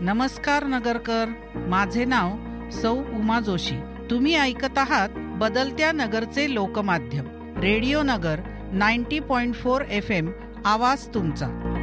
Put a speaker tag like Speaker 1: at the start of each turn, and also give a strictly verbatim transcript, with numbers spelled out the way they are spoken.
Speaker 1: नमस्कार नगरकर, माझे नाव सौ उमा जोशी. तुम्ही ऐकत आहात बदलत्या नगरचे लोकमाध्यम रेडिओ नगर नव्वद पॉइंट चार एफ एम. आवाज तुमचा.